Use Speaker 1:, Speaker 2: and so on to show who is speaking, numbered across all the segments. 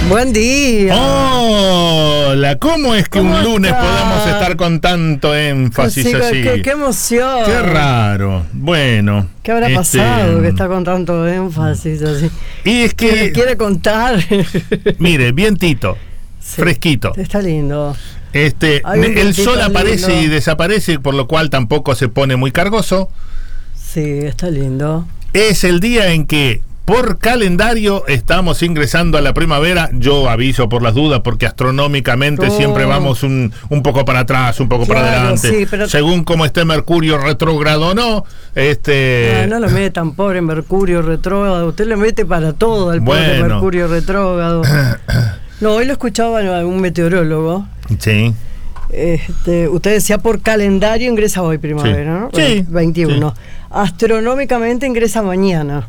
Speaker 1: Buen día.
Speaker 2: Hola, ¿cómo es que un lunes podamos estar con tanto énfasis así?
Speaker 1: Qué emoción.
Speaker 2: Qué raro. Bueno.
Speaker 1: ¿Qué habrá pasado que está con tanto énfasis así?
Speaker 2: Y es que...
Speaker 1: ¿Quiere contar?
Speaker 2: Mire, vientito, sí, fresquito.
Speaker 1: Está lindo.
Speaker 2: El sol aparece
Speaker 1: lindo
Speaker 2: y desaparece, por lo cual tampoco se pone muy cargoso.
Speaker 1: Sí, está lindo.
Speaker 2: Es el día en que por calendario estamos ingresando a la primavera. Yo aviso por las dudas porque astronómicamente siempre vamos un poco para atrás, un poco para adelante,
Speaker 1: sí, pero...
Speaker 2: según cómo esté Mercurio retrógrado o no.
Speaker 1: No lo metan, pobre Mercurio retrógrado. Usted le mete para todo al pobre Mercurio retrógrado. No, hoy lo escuchaba un meteorólogo. Sí. Usted decía por calendario ingresa hoy primavera, ¿no?
Speaker 2: Sí.
Speaker 1: 21.
Speaker 2: Sí.
Speaker 1: Astronómicamente ingresa mañana.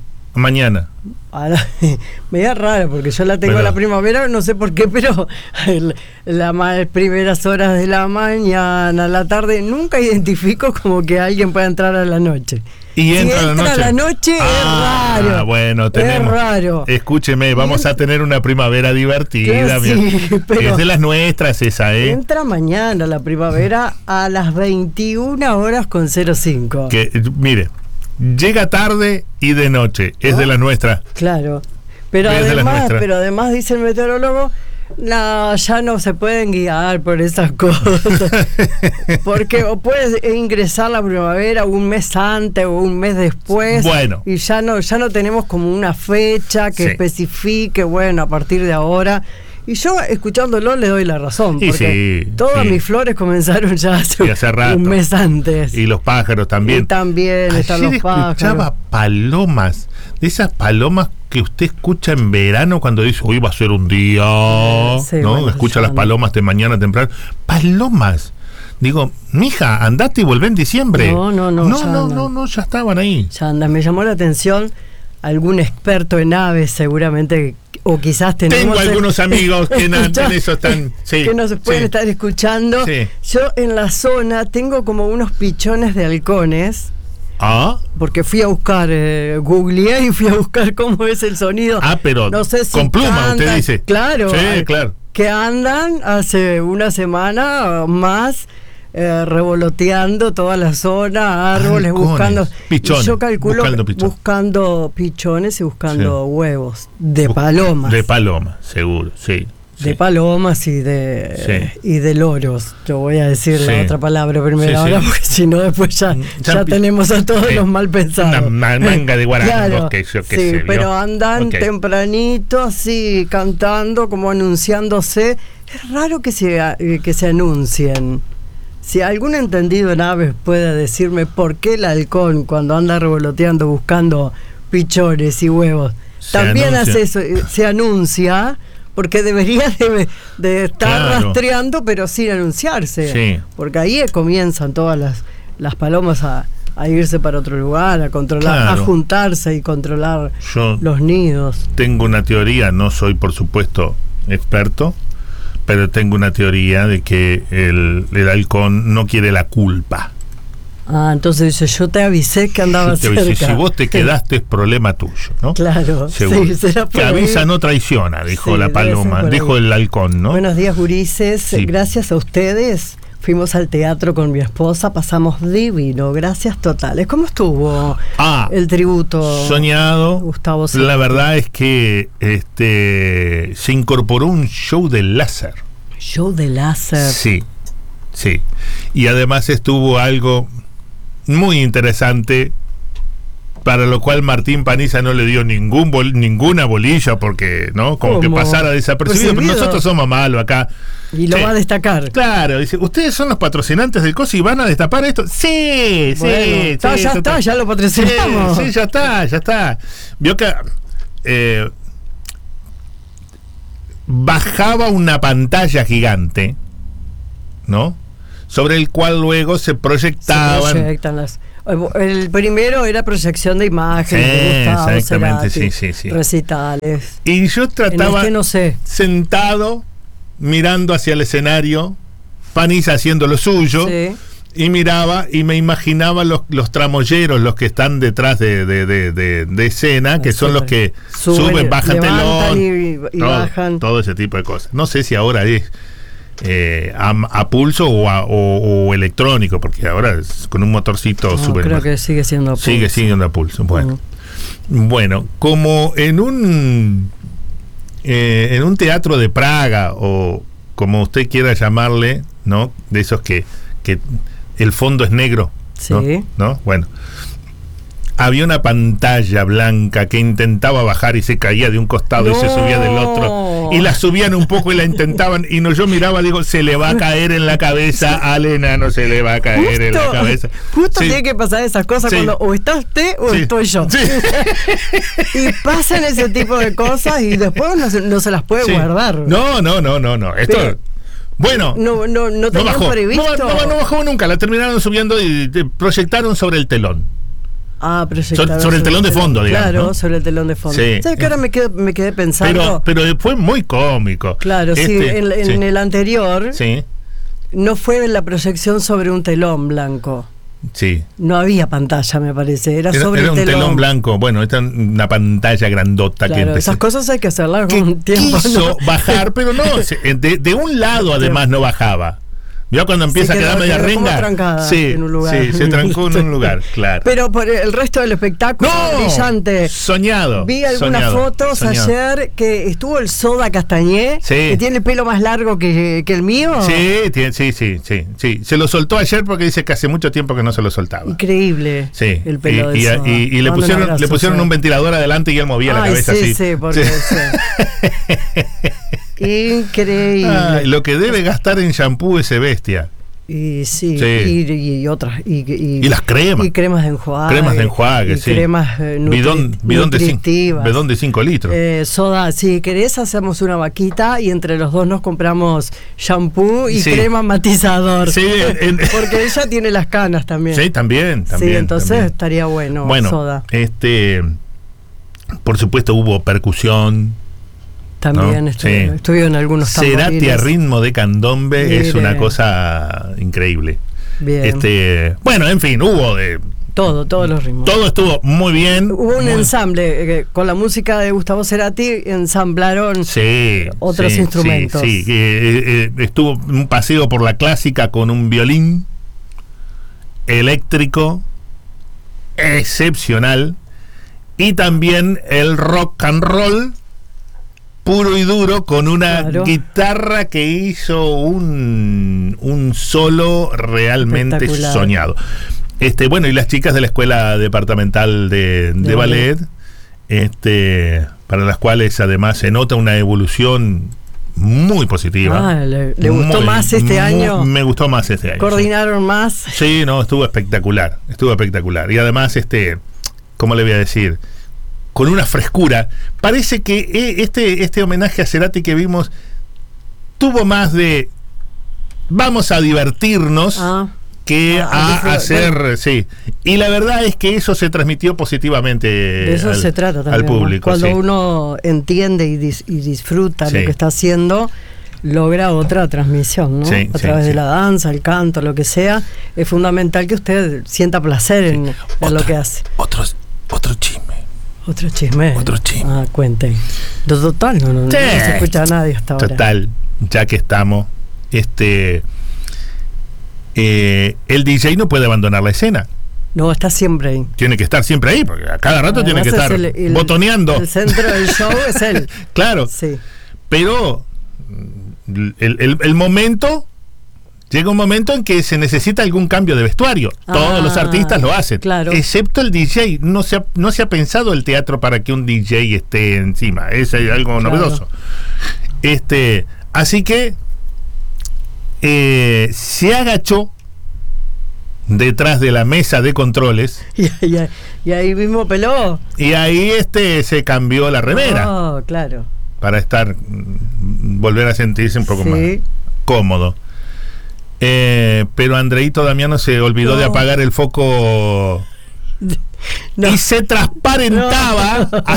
Speaker 1: Media rara porque yo la tengo la primavera, no sé por qué, pero las primeras horas de la mañana, la tarde, nunca identifico como que alguien pueda entrar a la noche.
Speaker 2: Y entra
Speaker 1: a la noche es raro.
Speaker 2: Bueno, tenemos.
Speaker 1: Es raro.
Speaker 2: Escúcheme, vamos a tener una primavera divertida.
Speaker 1: Sí,
Speaker 2: es de las nuestras esa, ¿eh?
Speaker 1: Entra mañana la primavera a las 21:05.
Speaker 2: Que, mire, llega tarde y de noche, es de las nuestras.
Speaker 1: Claro. Pero además dice el meteorólogo, ya no se pueden guiar por esas cosas. Porque o puedes ingresar la primavera un mes antes o un mes después.
Speaker 2: Bueno.
Speaker 1: Y ya no tenemos como una fecha que especifique, bueno, a partir de ahora. Y yo, escuchándolo, le doy la razón. Porque todas mis flores comenzaron ya hace rato, un mes antes.
Speaker 2: Y los pájaros también.
Speaker 1: Y también están los pájaros.
Speaker 2: Escuchaba palomas, de esas palomas que usted escucha en verano cuando dice, hoy va a ser un día, ¿no? Bueno, escucha las palomas de mañana temprano. Palomas. Digo, mija, andate y volvé en diciembre. No, ya estaban ahí.
Speaker 1: Ya andan. Me llamó la atención algún experto en aves, seguramente, o quizás tengo
Speaker 2: algunos amigos que en eso están,
Speaker 1: que nos pueden estar escuchando. Yo en la zona tengo como unos pichones de halcones. Porque fui a buscar, googleé y fui a buscar cómo es el sonido.
Speaker 2: Pero
Speaker 1: no sé si
Speaker 2: con pluma, usted dice.
Speaker 1: Claro,
Speaker 2: claro.
Speaker 1: Que andan hace una semana más revoloteando toda la zona, árboles, buscando pichones. Yo calculo buscando pichones y buscando huevos de palomas.
Speaker 2: De palomas, seguro, sí.
Speaker 1: De palomas y de loros. Yo voy a decir la otra palabra primero ahora, porque si no después ya tenemos a todos los mal pensados.
Speaker 2: Una manga de guarangos
Speaker 1: pero andan tempranito así cantando, como anunciándose. Es raro que se anuncien. Si algún entendido en aves puede decirme por qué el halcón, cuando anda revoloteando buscando pichones y huevos, también hace eso, se anuncia, porque debería de estar rastreando, pero sin anunciarse. Porque ahí comienzan todas las palomas a irse para otro lugar, a controlar, a juntarse y controlar los nidos.
Speaker 2: Tengo una teoría, no soy por supuesto experto, pero tengo una teoría de que el halcón no quiere la culpa.
Speaker 1: Entonces dice, yo te avisé que andaba cerca.
Speaker 2: Si vos te quedaste es problema tuyo, ¿no?
Speaker 1: Claro,
Speaker 2: será por que avisa no traiciona, dijo la paloma, dijo el halcón, ¿no?
Speaker 1: Buenos días, gurises. Gracias a ustedes. Fuimos al teatro con mi esposa, pasamos divino, gracias totales. ¿Cómo estuvo el tributo?
Speaker 2: Soñado.
Speaker 1: Gustavo.
Speaker 2: La verdad es que se incorporó un show de láser.
Speaker 1: ¿Show de láser?
Speaker 2: Sí. Y además estuvo algo muy interesante, para lo cual Martín Paniza no le dio ninguna bolilla, porque, ¿no? Como que pasara desapercibido, pero nosotros somos malos acá.
Speaker 1: Y lo va a destacar.
Speaker 2: Claro, dice, ¿ustedes son los patrocinantes del COSI y van a destapar esto? Sí,
Speaker 1: ya lo patrocinamos.
Speaker 2: Sí, ya está. Vio que bajaba una pantalla gigante, ¿no? Sobre el cual luego se proyectaban.
Speaker 1: El primero era proyección de imágenes de Gustavo
Speaker 2: exactamente,
Speaker 1: Cerati, recitales.
Speaker 2: Y yo trataba,
Speaker 1: no sé,
Speaker 2: sentado, mirando hacia el escenario, Paniza haciendo lo suyo, y miraba y me imaginaba los tramoyeros, los que están detrás de escena, que son los que suben, bajan telón,
Speaker 1: y bajan.
Speaker 2: Todo ese tipo de cosas. No sé si ahora es a pulso o electrónico, porque ahora es con un motorcito suben.
Speaker 1: Creo que sigue siendo a pulso.
Speaker 2: Sigue siendo a pulso. Bueno, como en un teatro de Praga, o como usted quiera llamarle, ¿no? De esos que el fondo es negro, ¿no? Bueno, había una pantalla blanca que intentaba bajar y se caía de un costado y se subía del otro, y la subían un poco y la intentaban, y yo miraba, digo, se le va a caer en la cabeza al enano, se le va a caer en la cabeza.
Speaker 1: Justo tiene que pasar esas cosas cuando o está usted o estoy yo. Y pasan ese tipo de cosas y después no se las puede guardar.
Speaker 2: No. Esto... Bueno,
Speaker 1: no bajó. Previsto.
Speaker 2: No bajó nunca, la terminaron subiendo y proyectaron sobre el telón.
Speaker 1: Proyectaron
Speaker 2: sobre el telón de fondo, digamos.
Speaker 1: Claro, ¿no? Sobre el telón de fondo.
Speaker 2: Sí.
Speaker 1: ¿Sabes que ahora me quedé pensando?
Speaker 2: Pero fue muy cómico.
Speaker 1: Claro, en el anterior no fue la proyección sobre un telón blanco.
Speaker 2: Sí.
Speaker 1: No había pantalla, me parece. Era sobre el telón.
Speaker 2: Era un telón blanco. Bueno, esta es una pantalla grandota.
Speaker 1: Claro, esas cosas hay que hacerlas con un tiempo.
Speaker 2: Quiso bajar, pero no. De un lado, además, no bajaba. ¿Vio cuando empieza a quedar media renga?
Speaker 1: Sí, en un lugar.
Speaker 2: Sí, se trancó en un lugar, claro.
Speaker 1: Pero por el resto del espectáculo, brillante.
Speaker 2: Soñado.
Speaker 1: Vi algunas fotos ayer que estuvo el Soda Castañé, que tiene el pelo más largo que el mío.
Speaker 2: Sí. Se lo soltó ayer porque dice que hace mucho tiempo que no se lo soltaba.
Speaker 1: Increíble.
Speaker 2: Sí.
Speaker 1: El pelo de Soda.
Speaker 2: Y le pusieron un ventilador adelante y él movía la cabeza así.
Speaker 1: Sí, porque increíble.
Speaker 2: Lo que debe gastar en shampoo ese bestia.
Speaker 1: Y y otras. Y
Speaker 2: las cremas.
Speaker 1: Y cremas de enjuague.
Speaker 2: Cremas de enjuague,
Speaker 1: y cremas
Speaker 2: nutritivas. Bidón de 5 litros.
Speaker 1: Soda, si querés, hacemos una vaquita y entre los dos nos compramos shampoo y crema matizador. Sí, porque ella tiene las canas también.
Speaker 2: Sí, también.
Speaker 1: Sí, entonces estaría bueno, Soda.
Speaker 2: Por supuesto, hubo percusión.
Speaker 1: También estuve en algunos tamborines.
Speaker 2: Cerati a ritmo de candombe. Es una cosa increíble.
Speaker 1: Bien.
Speaker 2: Bueno, en fin, hubo de
Speaker 1: todos los ritmos.
Speaker 2: Todo estuvo muy bien.
Speaker 1: Hubo un ensamble con la música de Gustavo Cerati, ensamblaron otros instrumentos.
Speaker 2: Estuvo un paseo por la clásica con un violín eléctrico excepcional, y también el rock and roll puro y duro con una guitarra que hizo un solo realmente soñado. Bueno, y las chicas de la escuela departamental de ballet, para las cuales además se nota una evolución muy positiva.
Speaker 1: ¿Le gustó más este año?
Speaker 2: Me gustó más este año.
Speaker 1: ¿Coordinaron más?
Speaker 2: Sí, estuvo espectacular. Y además, ¿cómo le voy a decir? Con una frescura. Parece que este homenaje a Cerati que vimos tuvo más de vamos a divertirnos que a hacer, y la verdad es que eso se transmitió positivamente
Speaker 1: de eso se trata también,
Speaker 2: al público.
Speaker 1: Cuando uno entiende y disfruta lo que está haciendo, logra otra transmisión, ¿no? A través de la danza, el canto, lo que sea. Es fundamental que usted sienta placer en lo que hace.
Speaker 2: Otro chisme.
Speaker 1: Otro chisme. Cuente. Total, no se escucha a nadie hasta ahora.
Speaker 2: Total, ya que estamos, el DJ no puede abandonar la escena.
Speaker 1: No, está siempre ahí.
Speaker 2: Tiene que estar siempre ahí, porque a cada rato tiene que estar botoneando.
Speaker 1: El centro del show es él.
Speaker 2: Claro.
Speaker 1: Sí.
Speaker 2: Pero el momento... Llega un momento en que se necesita algún cambio de vestuario. Todos los artistas lo hacen, excepto el DJ. No se ha pensado el teatro para que un DJ esté encima. Es algo novedoso. Así que se agachó detrás de la mesa de controles
Speaker 1: y ahí mismo peló.
Speaker 2: Y ahí se cambió la remera.
Speaker 1: Claro.
Speaker 2: Para volver a sentirse un poco más cómodo. Pero Andreito Damiano se olvidó de apagar el foco y se transparentaba.
Speaker 1: No.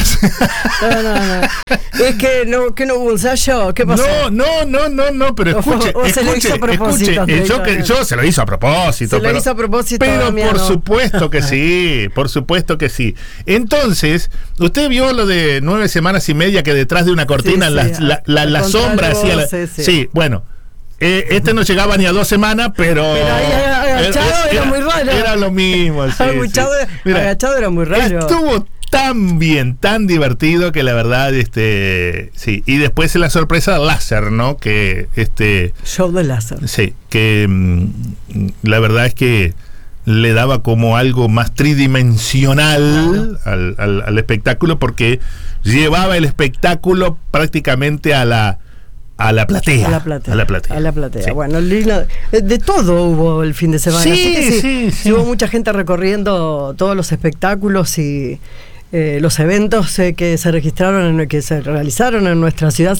Speaker 1: Es que no hubo ensayo. ¿Qué pasó?
Speaker 2: No, pero escuche.
Speaker 1: O se lo hizo a propósito.
Speaker 2: Yo se lo hizo a propósito.
Speaker 1: Se lo hizo a propósito.
Speaker 2: Pero por supuesto que sí, por supuesto que sí. Entonces, usted vio lo de 9 semanas y media que detrás de una cortina la sombra hacía. Sí, bueno. Este no llegaba ni a 2 semanas, pero
Speaker 1: ahí agachado era muy raro.
Speaker 2: Era lo mismo.
Speaker 1: Agachado era muy raro.
Speaker 2: Estuvo tan bien, tan divertido que la verdad, sí. Y después la sorpresa del láser, ¿no? Que
Speaker 1: show de láser.
Speaker 2: Sí, que la verdad es que le daba como algo más tridimensional al espectáculo, porque llevaba el espectáculo prácticamente a la platea. A la platea.
Speaker 1: Sí. Bueno, de todo hubo el fin de semana. Sí. Hubo mucha gente recorriendo todos los espectáculos y los eventos que se registraron, que se realizaron en nuestra ciudad.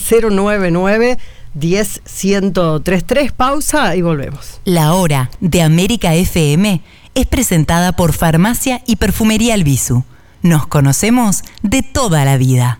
Speaker 1: 099-10-1033. Pausa y volvemos.
Speaker 3: La Hora de América FM es presentada por Farmacia y Perfumería Albizu. Nos conocemos de toda la vida.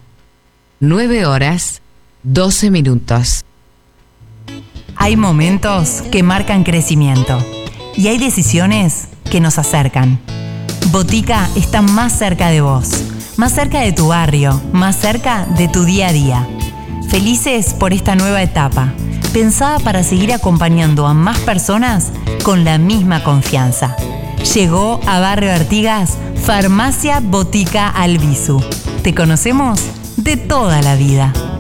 Speaker 4: 9:12.
Speaker 3: Hay momentos que marcan crecimiento y hay decisiones que nos acercan. Botica está más cerca de vos, más cerca de tu barrio, más cerca de tu día a día. Felices por esta nueva etapa, pensada para seguir acompañando a más personas con la misma confianza. Llegó a Barrio Artigas Farmacia Botica Albizu. Te conocemos de toda la vida.